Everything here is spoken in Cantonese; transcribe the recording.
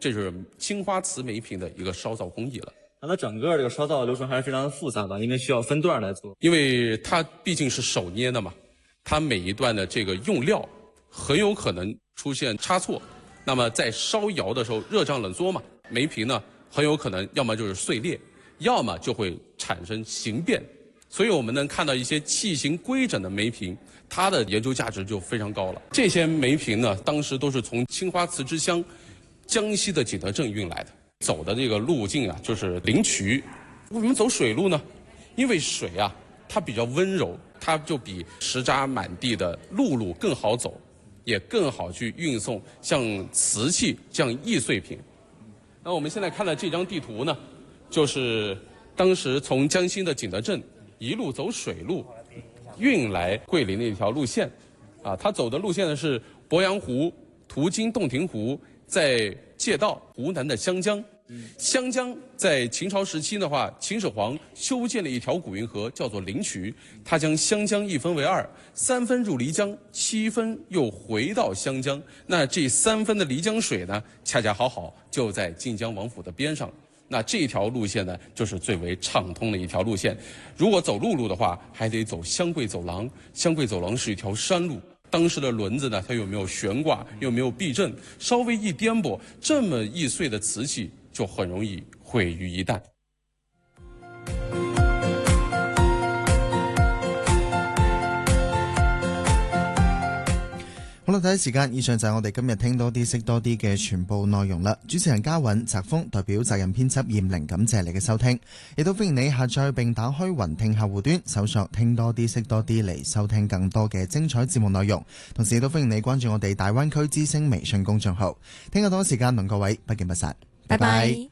这是青花瓷煤瓶的一个烧造工艺了。 那它整个这个烧造的流程还是非常的复杂吧？因为需要分段来做。 因为它毕竟是手捏的嘛，它每一段的这个用料很有可能出现差错。那么在烧窑的时候，热胀冷缩嘛，煤瓶呢很有可能要么就是碎裂，要么就会产生形变。所以我们能看到一些器型规整的煤瓶，它的研究价值就非常高了。这些煤瓶呢，当时都是从青花瓷之乡江西的景德镇运来的，走的这个路径啊，就是灵渠。为什么走水路呢？因为水啊，它比较温柔，它就比石渣满地的陆路更好走，也更好去运送像瓷器这样易碎品。那我们现在看的这张地图呢，就是当时从江西的景德镇一路走水路运来桂林的一条路线，它走的路线呢是鄱阳湖、途经洞庭湖，再借道湖南的湘江。湘江在秦朝时期的话，秦始皇修建了一条古运河，叫做灵渠，他将湘江一分为二，3分入漓江，7分又回到湘江。那这3分的漓江水呢，恰恰好就在晋江王府的边上。那这条路线呢，就是最为畅通的一条路线。如果走陆路的话，还得走湘桂走廊。湘桂走廊是一条山路，当时的轮子呢，它有没有悬挂，有没有避震，稍微一颠簸，这么易碎的瓷器就很容易毁于一旦。 好啦，第一時間，以上就係我哋今日聽多啲識多啲嘅全部內容啦。主持人嘉韻、澤峰代表責任編輯葉玲，感謝你嘅收聽，亦都歡迎你下載並打開雲聽客戶端，搜索聽多啲識多啲嚟收聽更多嘅精彩節目內容。同時亦都歡迎你關注我哋大灣區之聲微信公眾號。聽日同一時間同各位不見不散，拜拜。